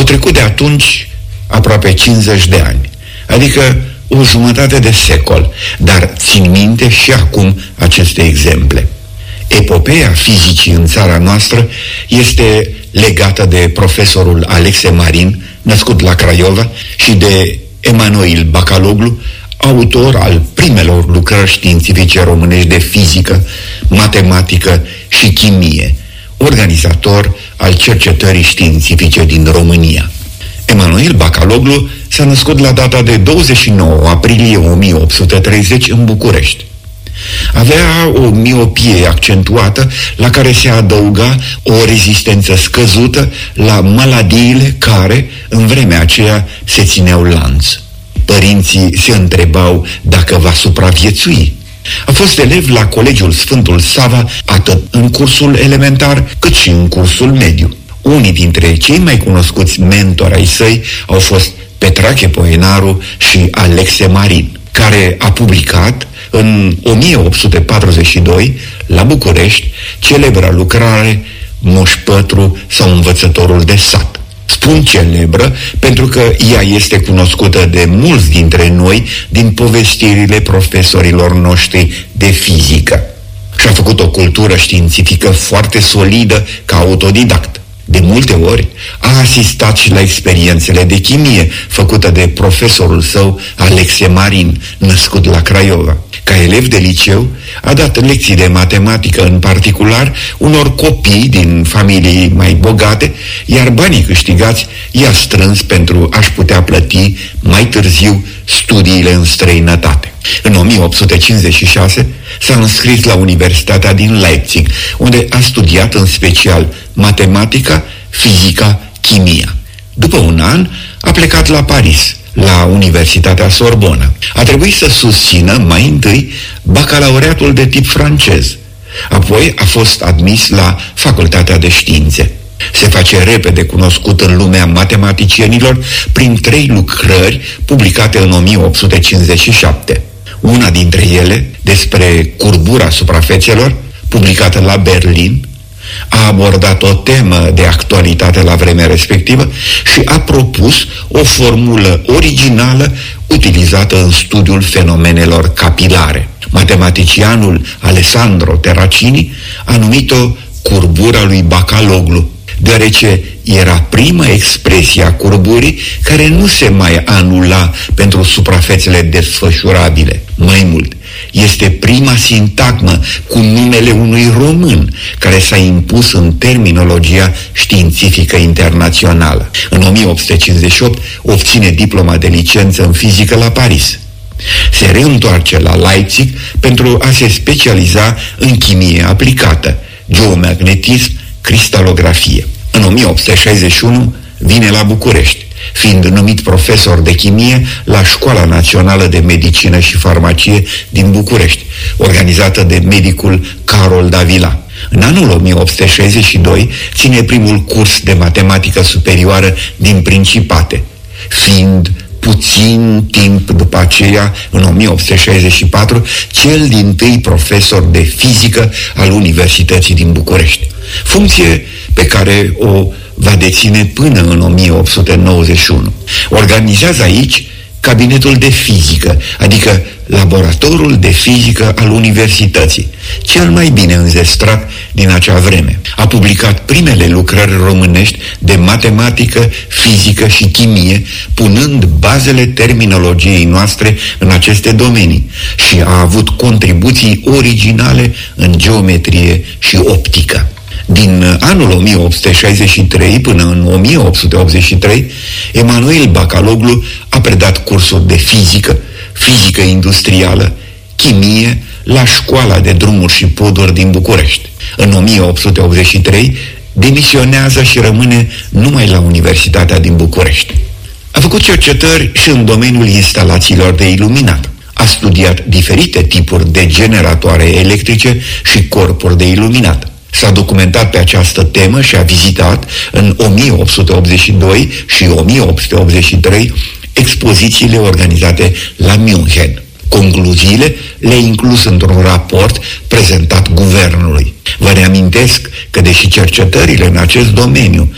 Au trecut de atunci aproape 50 de ani, adică o jumătate de secol, dar țin minte și acum aceste exemple. Epopeea fizicii în țara noastră este legată de profesorul Alexe Marin, născut la Craiova, și de Emanuil Bacaloglu, autor al primelor lucrări științifice românești de fizică, matematică și chimie, organizator al cercetării științifice din România. Emanuil Bacaloglu s-a născut la data de 29 aprilie 1830 în București. Avea o miopie accentuată la care se adăuga o rezistență scăzută la maladiile care, în vremea aceea, se țineau lanț. Părinții se întrebau dacă va supraviețui. A fost elev la Colegiul Sfântul Sava atât în cursul elementar cât și în cursul mediu. Unii dintre cei mai cunoscuți mentori ai săi au fost Petrache Poenaru și Alexe Marin, care a publicat în 1842 la București celebra lucrare Moș Pătru sau Învățătorul de sat. Spun celebră pentru că ea este cunoscută de mulți dintre noi din povestirile profesorilor noștri de fizică. Și-a făcut o cultură științifică foarte solidă ca autodidact. De multe ori a asistat și la experiențele de chimie făcută de profesorul său Alexe Marin, născut la Craiova. Ca elev de liceu, a dat lecții de matematică în particular unor copii din familii mai bogate, iar banii câștigați i-a strâns pentru a-și putea plăti mai târziu studiile în străinătate. În 1856 s-a înscris la Universitatea din Leipzig, unde a studiat în special matematica, fizica, chimia. După un an a plecat la Paris, la Universitatea Sorbona. A trebuit să susțină mai întâi bacalaureatul de tip francez. Apoi a fost admis la Facultatea de Științe. Se face repede cunoscut în lumea matematicienilor prin 3 lucrări publicate în 1857. Una dintre ele, despre curbura suprafețelor, publicată la Berlin, a abordat o temă de actualitate la vremea respectivă și a propus o formulă originală utilizată în studiul fenomenelor capilare. Matematicianul Alessandro Terracini a numit-o curbura lui Bacaloglu, deoarece era prima expresie a curburii care nu se mai anula pentru suprafețele desfășurabile. Mai mult, este prima sintagmă cu numele unui român care s-a impus în terminologia științifică internațională. În 1858 obține diploma de licență în fizică la Paris. Se reîntoarce la Leipzig pentru a se specializa în chimie aplicată, geomagnetism, cristalografie. În 1861 vine la București, fiind numit profesor de chimie la Școala Națională de Medicină și Farmacie din București, organizată de medicul Carol Davila. În anul 1862 ține primul curs de matematică superioară din Principate, fiind puțin timp după aceea, în 1864, cel dintâi profesor de fizică al Universității din București, funcție pe care o va deține până în 1891. Organizează aici cabinetul de fizică, adică laboratorul de fizică al universității, cel mai bine înzestrat din acea vreme. A publicat primele lucrări românești de matematică, fizică și chimie, punând bazele terminologiei noastre în aceste domenii și a avut contribuții originale în geometrie și optică. Din anul 1863 până în 1883, Emanuil Bacaloglu a predat cursuri de fizică, fizică industrială, chimie la Școala de Drumuri și Poduri din București. În 1883 demisionează și rămâne numai la Universitatea din București. A făcut cercetări și în domeniul instalațiilor de iluminat. A studiat diferite tipuri de generatoare electrice și corpuri de iluminat. S-a documentat pe această temă și a vizitat în 1882 și 1883 expozițiile organizate la München. Concluziile le-a inclus într-un raport prezentat guvernului. Vă reamintesc că, deși cercetările în acest domeniu